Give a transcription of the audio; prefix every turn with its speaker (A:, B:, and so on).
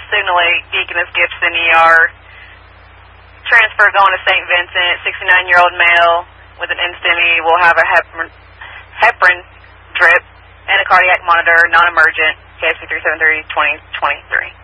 A: Signal 8, Deaconess Gibson, ER. Transfer going to St. Vincent, 69-year-old male with an NSTEMI. Will have a heparin drip and a cardiac monitor, non-emergent, KFC 373-2023.